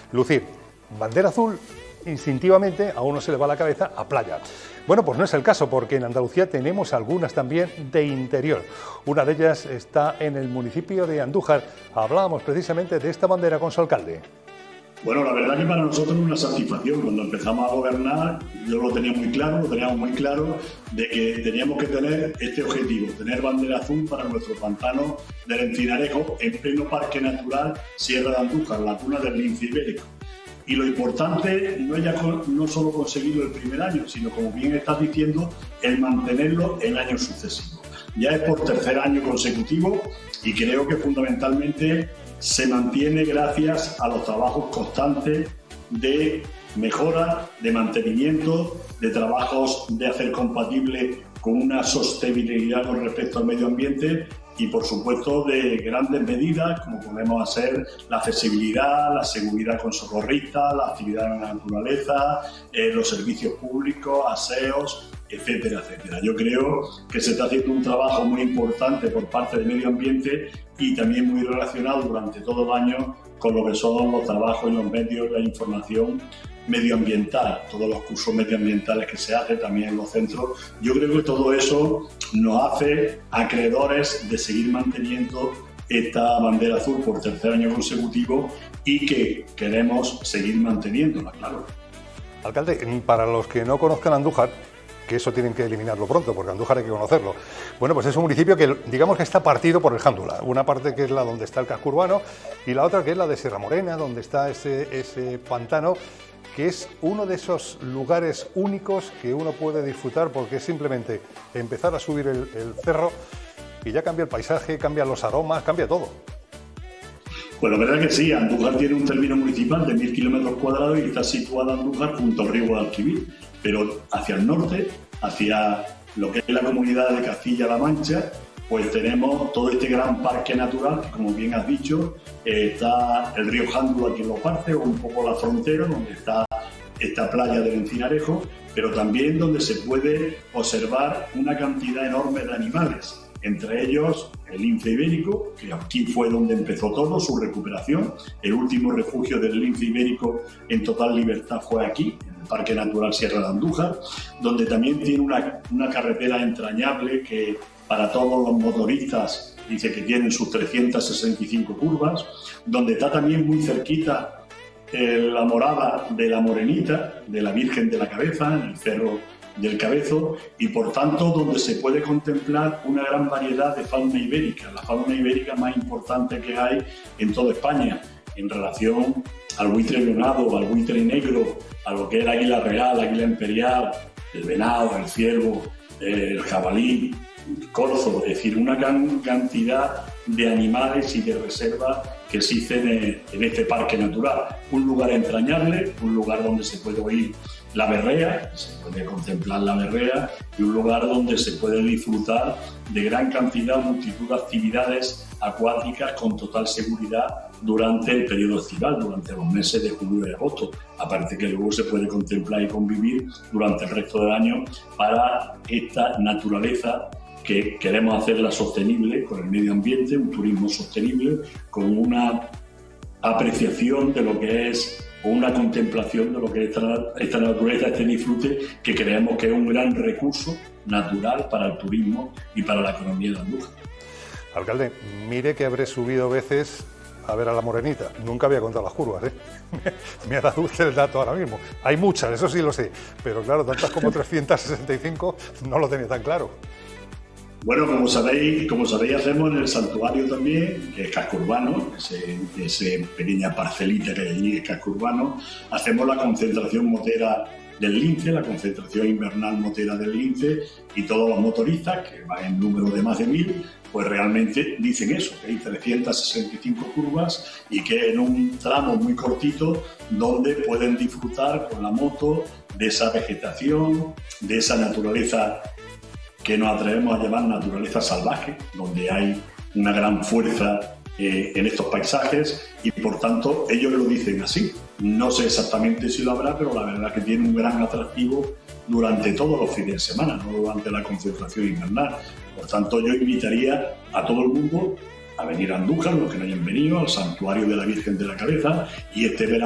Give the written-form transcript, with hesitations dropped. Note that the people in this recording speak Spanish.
lucir bandera azul, instintivamente a uno se le va la cabeza a playa. Bueno, pues no es el caso, porque en Andalucía tenemos algunas también de interior. Una de ellas está en el municipio de Andújar. Hablábamos precisamente de esta bandera con su alcalde. Bueno, la verdad que para nosotros es una satisfacción. Cuando empezamos a gobernar, yo lo tenía muy claro, lo teníamos muy claro, de que teníamos que tener este objetivo, tener bandera azul para nuestro pantano del Encinarejo, en pleno Parque Natural Sierra de Andújar, la cuna del lince ibérico. Y lo importante no es ya no solo conseguirlo el primer año, sino, como bien estás diciendo, el mantenerlo en años sucesivos. Ya es por tercer año consecutivo y creo que fundamentalmente se mantiene gracias a los trabajos constantes de mejora, de mantenimiento, de trabajos de hacer compatible con una sostenibilidad con respecto al medio ambiente y, por supuesto, de grandes medidas como podemos hacer la accesibilidad, la seguridad con socorristas, la actividad en la naturaleza, los servicios públicos, aseos, etcétera, etcétera. Yo creo que se está haciendo un trabajo muy importante por parte del medio ambiente y también muy relacionado durante todo el año con lo que son los trabajos y los medios, la información medioambiental, todos los cursos medioambientales que se hacen también en los centros. Yo creo que todo eso nos hace acreedores de seguir manteniendo esta bandera azul por tercer año consecutivo y que queremos seguir manteniéndola, claro. Alcalde, para los que no conozcan Andújar, que eso tienen que eliminarlo pronto, porque Andújar hay que conocerlo. Bueno, pues es un municipio que, digamos, que está partido por el Jándula. Una parte que es la donde está el casco urbano y la otra que es la de Sierra Morena, donde está ese pantano, que es uno de esos lugares únicos que uno puede disfrutar, porque es simplemente empezar a subir el cerro y ya cambia el paisaje, cambian los aromas, cambia todo. Pues la verdad que sí, Andújar tiene un término municipal de 1000 kilómetros cuadrados y está situada Andújar junto al río Guadalquivir, pero hacia el norte, hacia lo que es la comunidad de Castilla-La Mancha, pues tenemos todo este gran parque natural que, como bien has dicho, está el río Jándula que lo parte, o un poco la frontera, donde está esta playa del Encinarejo, pero también donde se puede observar una cantidad enorme de animales. Entre ellos el lince ibérico, que aquí fue donde empezó todo, su recuperación. El último refugio del lince ibérico en total libertad fue aquí, en el Parque Natural Sierra de Andújar, donde también tiene una carretera entrañable que para todos los motoristas dice que tienen sus 365 curvas, donde está también muy cerquita la morada de la Morenita, de la Virgen de la Cabeza, en el Cerro del Cabezo, y por tanto donde se puede contemplar una gran variedad de fauna ibérica, la fauna ibérica más importante que hay en toda España, en relación al buitre leonado, al buitre negro, a lo que es el águila real, el águila imperial, el venado, el ciervo, el jabalí, el corzo, es decir, una gran cantidad de animales y de reservas que existen en este parque natural. Un lugar entrañable, un lugar donde se puede oír la berrea, se puede contemplar la berrea, y un lugar donde se puede disfrutar de gran cantidad, multitud de actividades acuáticas con total seguridad durante el periodo estival, durante los meses de julio y agosto. Aparte que luego se puede contemplar y convivir durante el resto del año para esta naturaleza que queremos hacerla sostenible con el medio ambiente, un turismo sostenible, con una apreciación de lo que es, o una contemplación de lo que es esta naturaleza, este disfrute, que creemos que es un gran recurso natural para el turismo y para la economía de Andújar. Alcalde, mire que habré subido veces a ver a la Morenita. Nunca había contado las curvas, ¿eh? Me ha dado usted el dato ahora mismo. Hay muchas, eso sí lo sé, pero claro, tantas como 365 no lo tenía tan claro. Bueno, como sabéis, hacemos en el santuario también, que es casco urbano, esa pequeña parcelita que hay allí es casco urbano. Hacemos la concentración motera del lince, la concentración invernal motera del lince, y todos los motoristas, que van en número de más de 1000, pues realmente dicen eso, que hay 365 curvas y que en un tramo muy cortito donde pueden disfrutar con la moto de esa vegetación, de esa naturaleza que nos atrevemos a llamar naturaleza salvaje, donde hay una gran fuerza en estos paisajes, y por tanto ellos lo dicen así. No sé exactamente si lo habrá, pero la verdad es que tiene un gran atractivo durante todos los fines de semana, no durante la concentración invernal. Por tanto, yo invitaría a todo el mundo a venir a Andújar, los que no hayan venido, al santuario de la Virgen de la Cabeza, y este verano